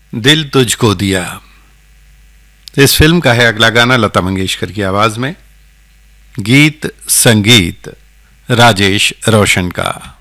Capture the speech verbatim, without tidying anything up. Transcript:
दिल तुझको दिया। इस फिल्म का है अगला गाना लता मंगेशकर की आवाज में, गीत संगीत राजेश रोशन का।